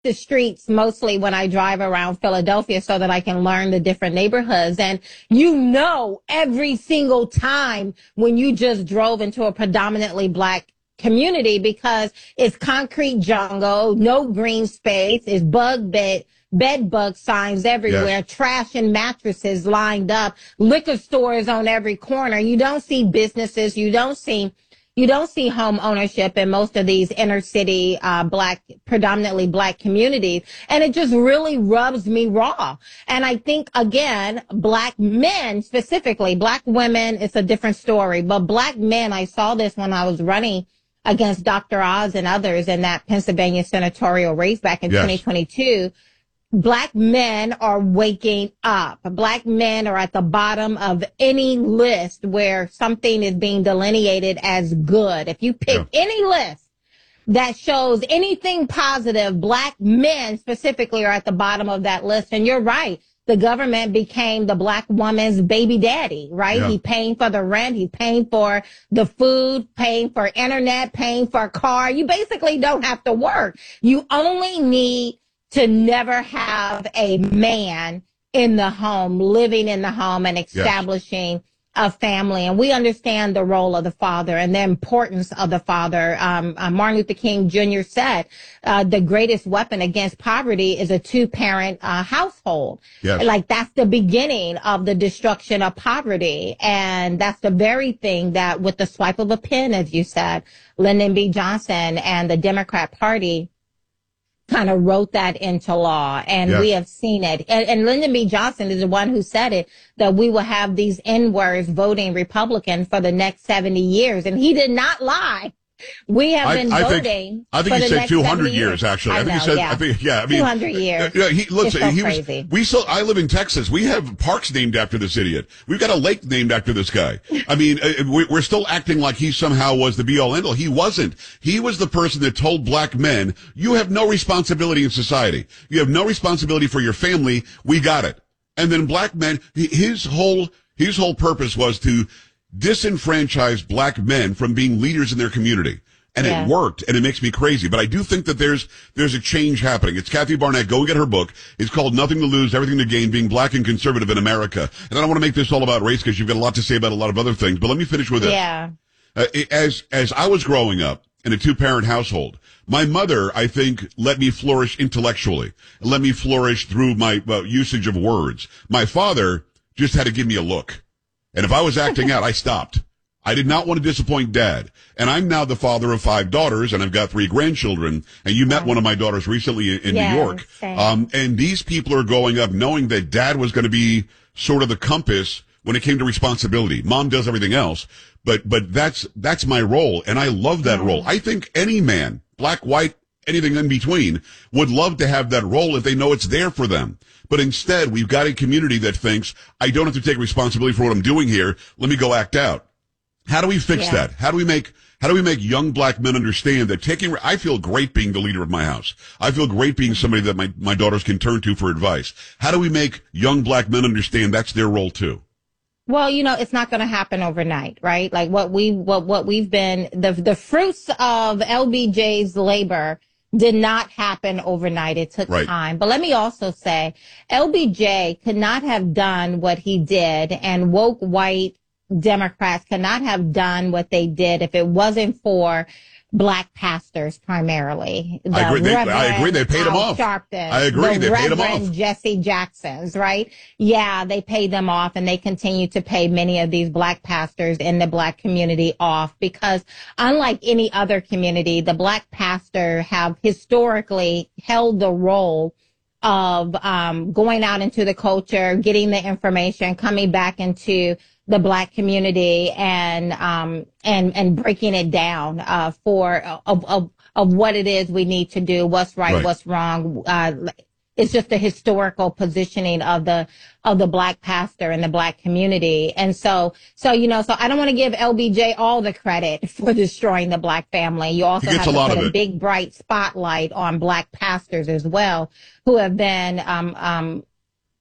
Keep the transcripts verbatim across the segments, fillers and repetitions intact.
the streets mostly when I drive around Philadelphia so that I can learn the different neighborhoods. And you know, every single time when you just drove into a predominantly black community, because it's concrete jungle, no green space, it's bug bed, bed bug signs everywhere, yes. Trash and mattresses lined up, liquor stores on every corner. You don't see businesses. You don't see, you don't see home ownership in most of these inner city, uh, black, predominantly black communities. And it just really rubs me raw. And I think, again, black men specifically, black women, it's a different story, but black men, I saw this when I was running against Doctor Oz and others in that Pennsylvania senatorial race back in yes. twenty twenty-two. Black men are waking up. Black men are at the bottom of any list where something is being delineated as good. If you pick yeah. any list that shows anything positive, black men specifically are at the bottom of that list. And you're right. The government became the black woman's baby daddy, right? Yeah. He's paying for the rent. He's paying for the food, paying for internet, paying for a car. You basically don't have to work. You only need to never have a man in the home, living in the home and establishing yes. a family. And we understand the role of the father and the importance of the father. Um, uh, Martin Luther King Junior said, uh, the greatest weapon against poverty is a two-parent uh, household. Yes. Like, that's the beginning of the destruction of poverty. And that's the very thing that, with the swipe of a pen, as you said, Lyndon B. Johnson and the Democrat Party kind of wrote that into law, and yes. we have seen it. And, and Lyndon B. Johnson is the one who said it, that we will have these N-words voting Republican for the next seventy years. And he did not lie. We have been I, I voting. Think, I think for he the said two hundred years, actually. I, I think know, he said, yeah. I think, yeah, I mean, two hundred years. Yeah, he, looks, it's so he crazy. was, we still, I live in Texas. We have parks named after this idiot. We've got a lake named after this guy. I mean, we're still acting like he somehow was the be all end all. He wasn't. He was the person that told black men, you have no responsibility in society. You have no responsibility for your family. We got it. And then black men, his whole, his whole purpose was to disenfranchise black men from being leaders in their community. And yeah. it worked, and it makes me crazy. But I do think that there's there's a change happening. It's Kathy Barnett. Go and get her book. It's called Nothing to Lose, Everything to Gain, Being Black and Conservative in America. And I don't want to make this all about race because you've got a lot to say about a lot of other things. But let me finish with this. Yeah. Uh, as, as I was growing up in a two-parent household, my mother, I think, let me flourish intellectually. Let me flourish through my uh, usage of words. My father just had to give me a look. And if I was acting out, I stopped. I did not want to disappoint Dad. And I'm now the father of five daughters, and I've got three grandchildren. And you met one of my daughters recently in, in yes, New York. Um, and these people are growing up knowing that Dad was going to be sort of the compass when it came to responsibility. Mom does everything else, but but that's that's my role, and I love that mm-hmm. role. I think any man, black, white, anything in between, would love to have that role if they know it's there for them. But instead, we've got a community that thinks, I don't have to take responsibility for what I'm doing here. Let me go act out. How do we fix yeah. that? How do we make, how do we make young black men understand that taking, I feel great being the leader of my house. I feel great being somebody that my, my daughters can turn to for advice. How do we make young black men understand that's their role too? Well, you know, it's not going to happen overnight, right? Like what we, what, what we've been, the, the fruits of L B J's labor did not happen overnight. It took right. time. But let me also say, L B J could not have done what he did, and woke white Democrats could not have done what they did if it wasn't for black pastors primarily. The I agree. They, I agree. They paid them off. Sharpton, I agree. The they paid them Reverend off. Jesse Jacksons, right? Yeah, they paid them off, and they continue to pay many of these black pastors in the black community off, because unlike any other community, the black pastor have historically held the role of um going out into the culture, getting the information, coming back into the black community, and um and and breaking it down uh for uh, of of of what it is we need to do, what's right, right. what's wrong. Uh it's just the historical positioning of the of the black pastor and the black community. And so so you know, so I don't want to give L B J all the credit for destroying the black family. You also have to put a big bright spotlight on black pastors as well, who have been um um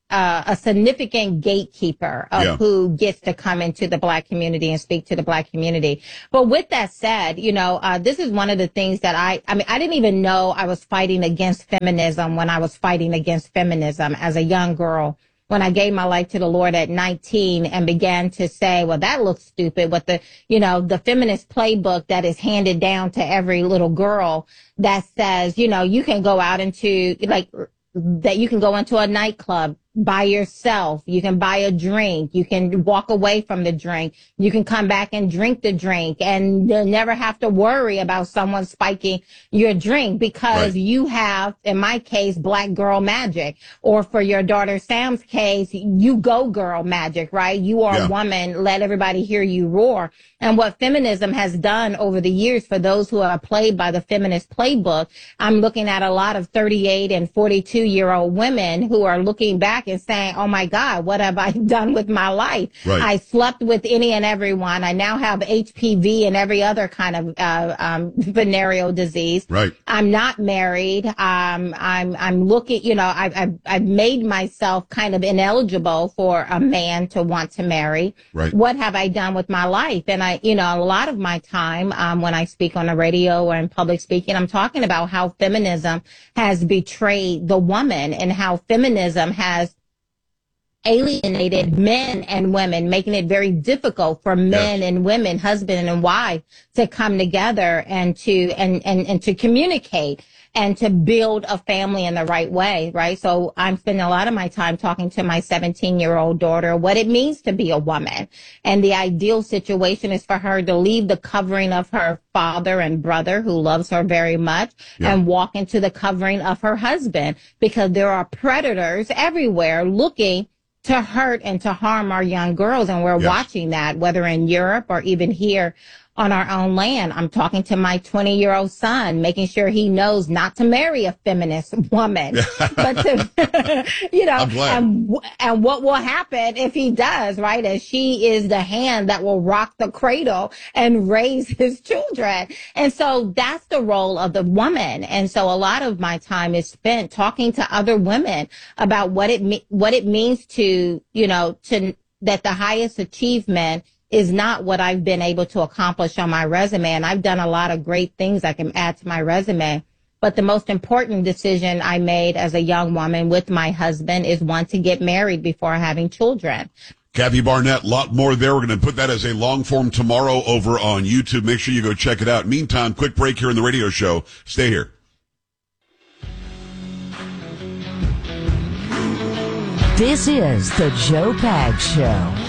uh, a significant gatekeeper of Yeah. who gets to come into the Black community and speak to the Black community. But with that said, you know, uh, this is one of the things that I, I mean, I didn't even know I was fighting against feminism when I was fighting against feminism as a young girl. When I gave my life to the Lord at nineteen and began to say, well, that looks stupid. What the, you know, the feminist playbook that is handed down to every little girl that says, you know, you can go out into, like, that you can go into a nightclub by yourself. You can buy a drink. You can walk away from the drink. You can come back and drink the drink and you'll never have to worry about someone spiking your drink because Right. you have, in my case, black girl magic. Or for your daughter Sam's case, you go girl magic, right? You are Yeah. a woman. Let everybody hear you roar. And what feminism has done over the years for those who are played by the feminist playbook, I'm looking at a lot of thirty-eight and forty-two year old women who are looking back and saying, oh my God, what have I done with my life? Right. I slept with any and everyone. I now have H P V and every other kind of uh, um, venereal disease. Right. I'm not married. Um, I'm I'm looking, you know, I've, I've I've made myself kind of ineligible for a man to want to marry. Right. What have I done with my life? And I, you know, a lot of my time um, when I speak on the radio or in public speaking, I'm talking about how feminism has betrayed the woman and how feminism has alienated men and women, making it very difficult for men Yes. and women, husband and wife, to come together and to and, and, and to communicate and to build a family in the right way, right? So I'm spending a lot of my time talking to my seventeen-year-old daughter what it means to be a woman. And the ideal situation is for her to leave the covering of her father and brother who loves her very much Yeah. and walk into the covering of her husband, because there are predators everywhere looking to hurt and to harm our young girls. And we're Yes. watching that, whether in Europe or even here on our own land. I'm talking to my twenty year old son, making sure he knows not to marry a feminist woman, but to, you know, I'm glad. and, and what will happen if he does, right? As she is the hand that will rock the cradle and raise his children. And so that's the role of the woman. And so a lot of my time is spent talking to other women about what it, me- what it means to, you know, to, that the highest achievement is not what I've been able to accomplish on my resume. And I've done a lot of great things I can add to my resume. But the most important decision I made as a young woman with my husband is one to get married before having children. Kathy Barnett, lot more there. We're going to put that as a long form tomorrow over on YouTube. Make sure you go check it out. Meantime, quick break here in the radio show. Stay here. This is the Joe Pags Show.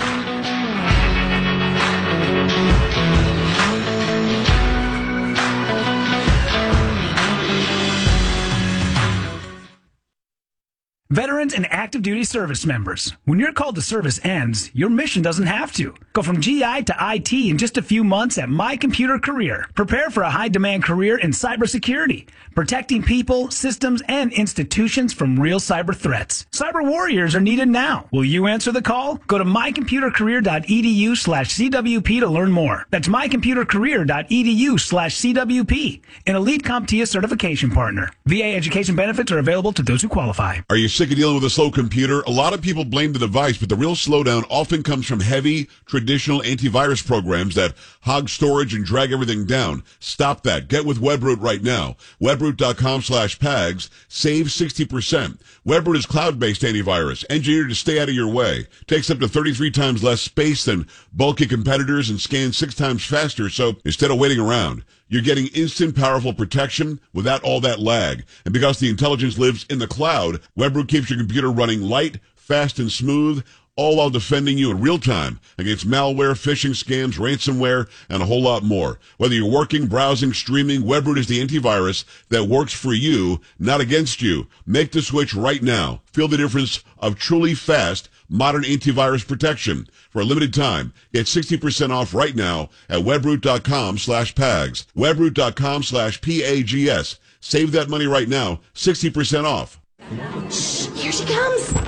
Veterans and active duty service members, when your call to service ends, your mission doesn't have to. Go from G I to I T in just a few months at My Computer Career. Prepare for a high-demand career in cybersecurity, protecting people, systems, and institutions from real cyber threats. Cyber warriors are needed now. Will you answer the call? Go to mycomputercareer.edu slash CWP to learn more. That's mycomputercareer.edu slash CWP, an elite CompTIA certification partner. V A education benefits are available to those who qualify. Are you sick of dealing with a slow computer? A lot of people blame the device, but the real slowdown often comes from heavy, traditional antivirus programs that hog storage and drag everything down. Stop that. Get with WebRoot right now. WebRoot.com slash PAGS. Save sixty percent. WebRoot is cloud-based antivirus, engineered to stay out of your way. Takes up to thirty-three times less space than bulky competitors and scans six times faster, so instead of waiting around, you're getting instant, powerful protection without all that lag. And because the intelligence lives in the cloud, WebRoot keeps your computer running light, fast, and smooth, all while defending you in real time against malware, phishing scams, ransomware, and a whole lot more. Whether you're working, browsing, streaming, WebRoot is the antivirus that works for you, not against you. Make the switch right now. Feel the difference of truly fast, modern antivirus protection. For a limited time, get sixty percent off right now at webroot.com slash PAGS. Webroot.com slash P A G S. Save that money right now, sixty percent off. Shh, here she comes.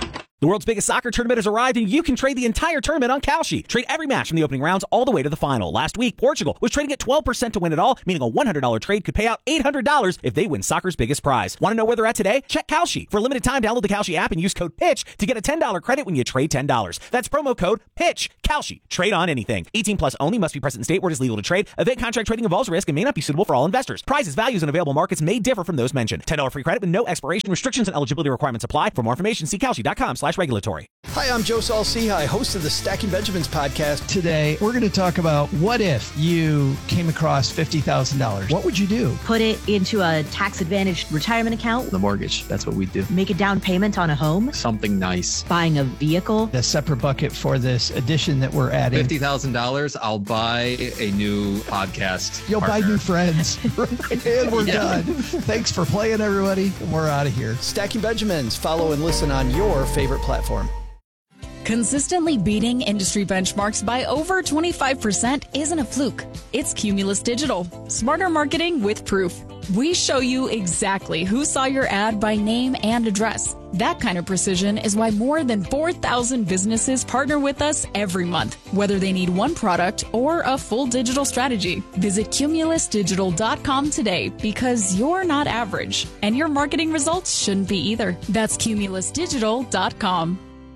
The world's biggest soccer tournament has arrived, and you can trade the entire tournament on Kalshi. Trade every match from the opening rounds all the way to the final. Last week, Portugal was trading at twelve percent to win it all, meaning a one hundred dollars trade could pay out eight hundred dollars if they win soccer's biggest prize. Want to know where they're at today? Check Kalshi. For a limited time, download the Kalshi app and use code PITCH to get a ten dollars credit when you trade ten dollars. That's promo code PITCH. Kalshi. Trade on anything. eighteen plus only. Must be present in state where it is legal to trade. Event contract trading involves risk and may not be suitable for all investors. Prizes, values, and available markets may differ from those mentioned. ten dollars free credit with no expiration. Restrictions and eligibility requirements apply. For more information, see kalshi.com slash regulatory. Hi, I'm Joe Saul-Sehy, host of the Stacking Benjamins podcast. Today, we're going to talk about what if you came across fifty thousand dollars? What would you do? Put it into a tax-advantaged retirement account. The mortgage, that's what we do. Make a down payment on a home. Something nice. Buying a vehicle. A separate bucket for this addition that we're adding. fifty thousand dollars, I'll buy a new podcast You'll partner. buy new friends. And we're yeah. done. Thanks for playing, everybody. We're out of here. Stacking Benjamins. Follow and listen on your favorite platform. Consistently beating industry benchmarks by over twenty-five percent isn't a fluke. It's Cumulus Digital. Smarter marketing with proof. We show you exactly who saw your ad by name and address. That kind of precision is why more than four thousand businesses partner with us every month, whether they need one product or a full digital strategy. Visit cumulus digital dot com today because you're not average, and your marketing results shouldn't be either. That's cumulus digital dot com.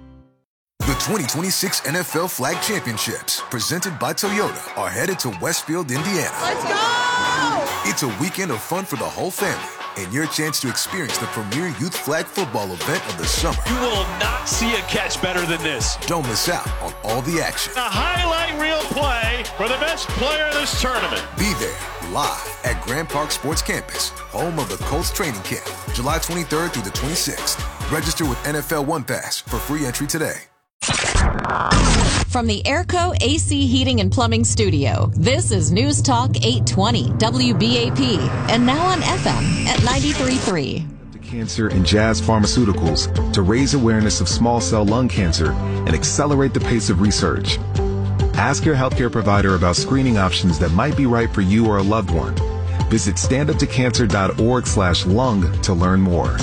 The twenty twenty-six N F L Flag Championships, presented by Toyota, are headed to Westfield, Indiana. Let's go! It's a weekend of fun for the whole family and your chance to experience the premier youth flag football event of the summer. You will not see a catch better than this. Don't miss out on all the action. A highlight reel play for the best player of this tournament. Be there live at Grand Park Sports Campus, home of the Colts training camp, July twenty-third through the twenty-sixth. Register with N F L One Pass for free entry today. From the Airco A C Heating and Plumbing Studio, this is News Talk eight twenty W B A P, and now on F M at ninety-three point three. Cancer and Jazz Pharmaceuticals to raise awareness of small cell lung cancer and accelerate the pace of research. Ask your healthcare provider about screening options that might be right for you or a loved one. Visit standuptocancer.org slash lung to learn more.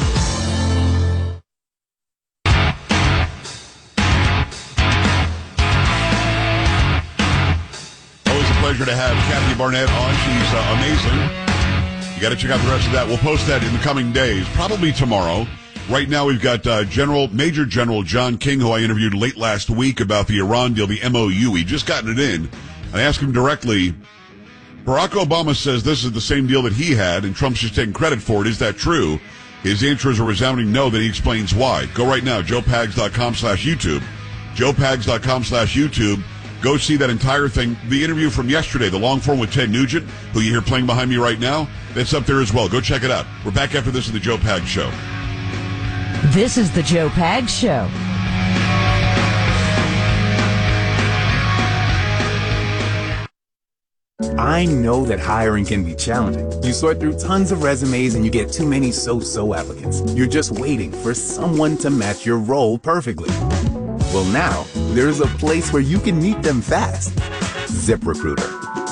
Pleasure to have Kathy Barnett on. She's uh, amazing. You got to check out the rest of that. We'll post that in the coming days, probably tomorrow. Right now, we've got uh, General Major General John King, who I interviewed late last week about the Iran deal, the M O U. He just gotten it in. I asked him directly. Barack Obama says this is the same deal that he had, and Trump's just taking credit for it. Is that true? His answer is a resounding no. Then he explains why. Go right now, joe pags dot com slash YouTube. joe pags dot com slash YouTube. Go see that entire thing. The interview from yesterday, the long form with Ted Nugent, who you hear playing behind me right now, that's up there as well. Go check it out. We're back after this in the Joe Pags Show. This is the Joe Pags Show. I know that hiring can be challenging. You sort through tons of resumes and you get too many so-so applicants. You're just waiting for someone to match your role perfectly. Well, now, there's a place where you can meet them fast. ZipRecruiter.